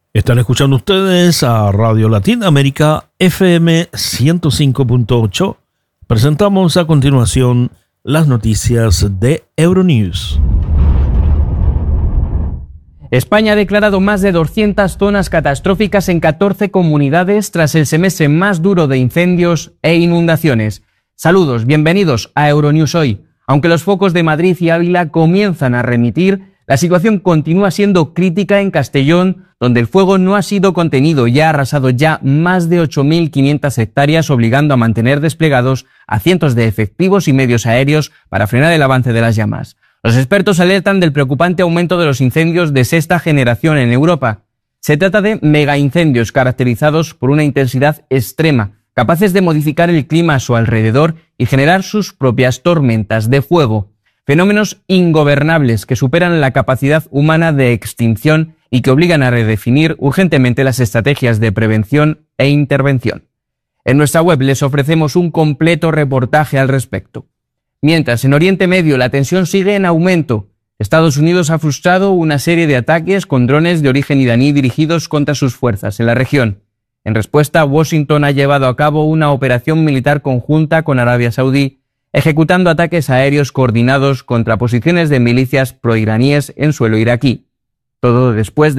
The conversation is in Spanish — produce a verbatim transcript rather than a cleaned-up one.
Están escuchando ustedes a Radio Latinoamérica F M ciento cinco punto ocho. Presentamos a continuación las noticias de Euronews. España ha declarado más de doscientas zonas catastróficas en catorce comunidades tras el semestre más duro de incendios e inundaciones. Saludos, bienvenidos a Euronews hoy. Aunque los focos de Madrid y Ávila comienzan a remitir, la situación continúa siendo crítica en Castellón, donde el fuego no ha sido contenido y ha arrasado ya más de ocho mil quinientas hectáreas, obligando a mantener desplegados a cientos de efectivos y medios aéreos para frenar el avance de las llamas. Los expertos alertan del preocupante aumento de los incendios de sexta generación en Europa. Se trata de megaincendios caracterizados por una intensidad extrema, capaces de modificar el clima a su alrededor y generar sus propias tormentas de fuego. Fenómenos ingobernables que superan la capacidad humana de extinción y que obligan a redefinir urgentemente las estrategias de prevención e intervención. En nuestra web les ofrecemos un completo reportaje al respecto. Mientras en Oriente Medio la tensión sigue en aumento, Estados Unidos ha frustrado una serie de ataques con drones de origen iraní dirigidos contra sus fuerzas en la región. En respuesta, Washington ha llevado a cabo una operación militar conjunta con Arabia Saudí, ejecutando ataques aéreos coordinados contra posiciones de milicias proiraníes en suelo iraquí. Todo después de